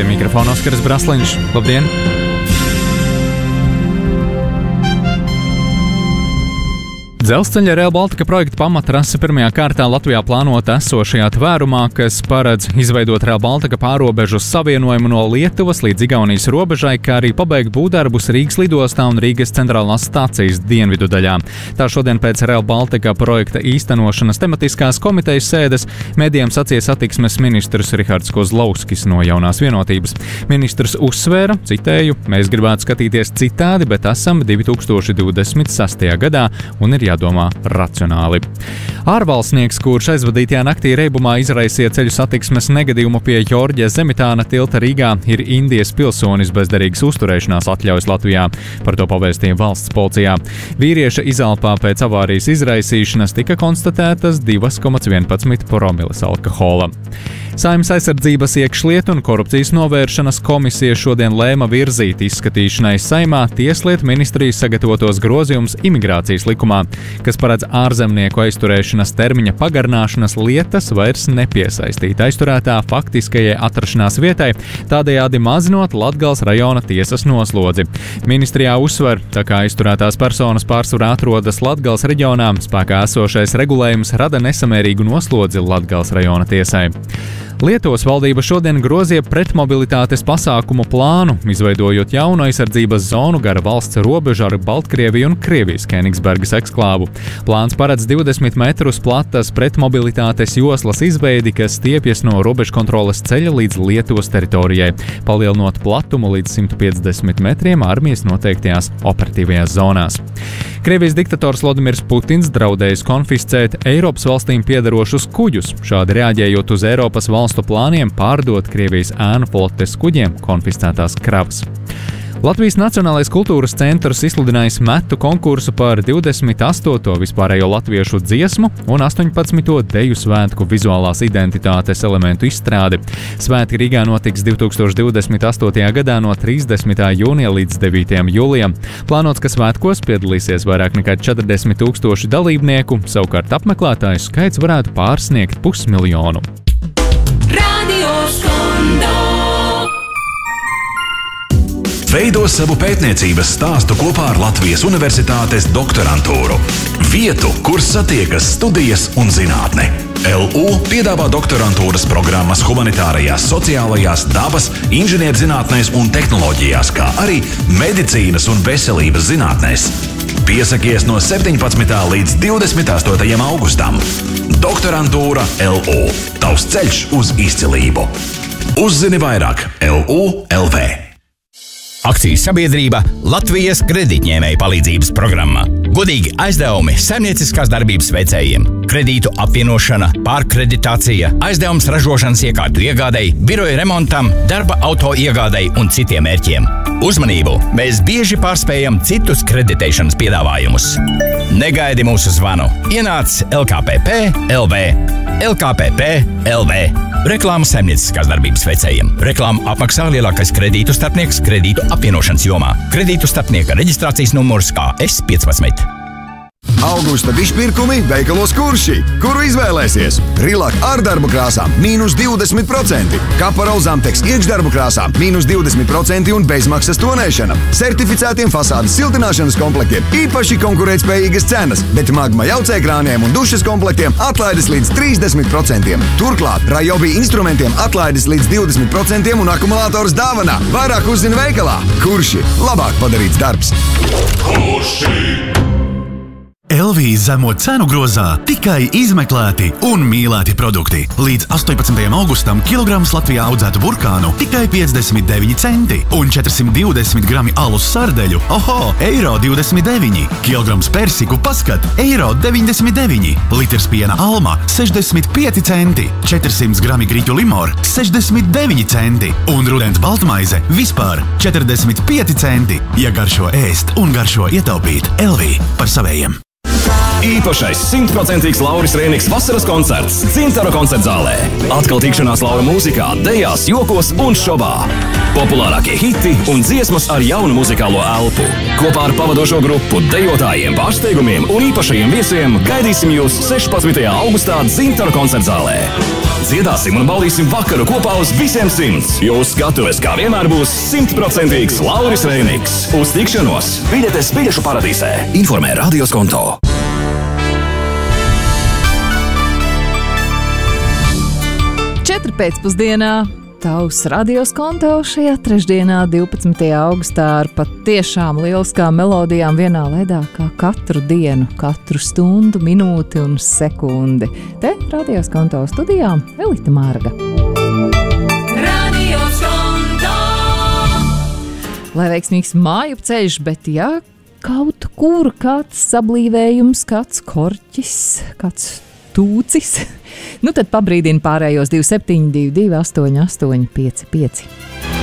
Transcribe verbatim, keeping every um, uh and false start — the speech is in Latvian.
Pie mikrofona Oskars Brasliņš. Labdien! Dzelzceļa Rail Baltica projekta pamatrase pirmajā kārtā Latvijā plānota esošajā tvērumā, kas paredz izveidot Rail Baltica pārobežu savienojumu no Lietuvas līdz Igaunijas robežai, kā arī pabeigt būvdarbus Rīgas lidostā un Rīgas centrālās stācijas dienvidu daļā. Tā šodien pēc Rail Baltica projekta īstenošanas tematiskās komitejas sēdes medijiem sacīja satiksmes ministrs Rihards Kozlovskis no Jaunās vienotības. Ministrs uzsvēra, citēju, mēs gribētu skatīties citādi, bet esam divi tūkstoši divdesmit sestajā gadā un ir jādomā racionāli. Ārvalstnieks, kurš aizvadītajā naktī Reibumā izraisīja ceļu satiksmes negadījumu pie Jorģa Zemitāna tilta Rīgā, ir Indijas pilsonis bezderīgas uzturēšanās atļaujas Latvijā. Par to pavēstīja valsts policijā. Vīrieša izelpā pēc avārijas izraisīšanas tika konstatētas divi komats vienpadsmit promilles alkohola. Saeimas aizsardzības iekšlietu un korupcijas novēršanas komisija šodien lēma virzīt izskatīšanai Saeimā Tieslietu ministrijas sagatavotos grozījumus imigrācijas likumā, kas paredz ārzemnieku aizturēšanas termiņa pagarināšanas lietas vairs nepiesaistīt aizturētā faktiskajai atrašanās vietai, tādējādi mazinot Latgales rajona tiesas noslodzi. Ministrijā uzsver, tā kā aizturētās personas pārsvarā atrodas Latgales reģionā, spēkā esošais regulējums rada nesamērīgu noslodzi Latgales rajona tiesai. Lietuvas valdība šodien grozīja pretmobilitātes pasākumu plānu, izveidojot jaunu aizsardzības zonu gara valsts robežu ar Baltkrieviju un Krievijas Kēnigsbergas eksklāvu. Plāns paredz divdesmit metrus platas pretmobilitātes joslas izveidi, kas stiepjas no robežkontroles ceļa līdz Lietuvas teritorijai, palielinot platumu līdz simt piecdesmit metriem armijas noteiktajās operatīvajās zonās. Krievijas diktators Vladimirs Putins draudējis konfiscēt Eiropas valstīm piederošus kuģus, šādi reaģējot uz Eiropas valstu plāniem pārdot Krievijas ēnu flotes kuģiem konfiscētās kravas. Latvijas Nacionālais kultūras centrs izsludinājis metu konkursu par divdesmit astoto vispārējo latviešu dziesmu un astoņpadsmito deju svētku vizuālās identitātes elementu izstrādi. Svētki Rīgā notiks divi tūkstoši divdesmit astotajā gadā no trīsdesmitā jūnija līdz devītajam jūlijam. Plānots, ka svētkos piedalīsies vairāk nekā četrdesmit tūkstoši dalībnieku, savukārt apmeklētāju skaits varētu pārsniegt pusmiljonu. Radio Skondo. Veido savu pētniecības stāstu kopā ar Latvijas Universitātes doktorantūru. Vietu, kur satiekas studijas un zinātne. L U piedāvā doktorantūras programmas humanitārajās, sociālajās, dabas, inženierzinātnēs un tehnoloģijās, kā arī medicīnas un veselības zinātnēs. Piesakies no septiņpadsmitā līdz divdesmit astotajam augustam. Doktorantūra L U. Tavs ceļš uz izcilību. Uzzini vairāk L U L V. Akcijas sabiedrība Latvijas kredītņēmēju palīdzības programma. Godīgi aizdevumi saimnieciskās darbības veicējiem, kredītu apvienošana, pārkreditācija, aizdevums ražošanas iekārtu iegādei, biroja remontam, darba auto iegādei un citiem mērķiem. Uzmanību! Mēs bieži pārspējam citus kreditēšanas piedāvājumus. Negaidi mūsu zvanu. Ienāc L K P P L V. L K P P L V. Reklāma saimnieciskās darbības veicējiem. Reklāmu apmaksā lielākais kredītu starpnieks kredītu apvienošanas jomā. Kredītu starpnieka reģistrācijas numurs K S piecpadsmit. Augusta dišpirkumi veikalos Kurši. Kuru izvēlēsies? Rilak ar darbu krāsām mīnus divdesmit procenti. Kapara Zamteks iekšdarbu krāsām mīnus divdesmit procenti un bezmaksas tonēšana. Certificētiem fasādes siltināšanas komplektiem īpaši konkurētspējīgas cenas, bet Magma jaucēkrāniem un dušas komplektiem atlaides līdz trīsdesmit procentiem. Turklāt Rajobi instrumentiem atlaides līdz divdesmit procentiem un akumulators dāvanā. Vairāk uzzini veikalā. Kurši? Labāk padarīts darbs. Kurši? Elvijas zemo cenu grozā tikai izmeklēti un mīlēti produkti. Līdz astoņpadsmitajam augustam kilograms Latvijā audzētu burkānu tikai piecdesmit deviņi centi un četrsimt divdesmit grami alus sardeļu, oho, eiro divdesmit deviņi. Kilograms persiku paskat, eiro deviņdesmit deviņi. Litrs piena alma, sešdesmit pieci centi. četrsimt grami griķu limor, sešdesmit deviņi centi. Un rudens baltmaize vispār četrdesmit pieci centi. Ja garšo ēst un garšo ietaupīt, Elvija par savējiem. Īpašais simtprocentīgs Lauris Rēniks vasaras koncerts Dzintara koncertzālē. Atkal tikšanās Laura mūzikā, dejās, jokos un šovā. Populārākie hiti un dziesmas ar jaunu muzikālo elpu. Kopā ar pavadošo grupu, dejotājiem, pārsteigumiem un īpašajiem viesiem gaidīsim jūs sešpadsmitajā augustā Dzintara koncertzālē. dziedāsim un baudīsim vakaru kopā uz visiem simts. Jūsu skatuves kā vienmēr būs simtprocentīgs Lauris Reiniks. Uz tikšanos biļetes biļešu paradīzē. Informē Radios konto. Četri pēcpusdienā. Tavs radios konto šajā trešdienā, divpadsmitajā augustā, ar patiešām lieliskām melodijām vienā laidā kā katru dienu, katru stundu, minūti un sekundi. Te radios konto studijā Elita Marga. Radios konto. Lai veiksmīgs māju ceļš, bet ja kaut kur kāds sablīvējums, kāds korķis, kāds tūcis, nu tad pabrīdina pārējos divi septiņi divi divi astoņi astoņi pieci pieci.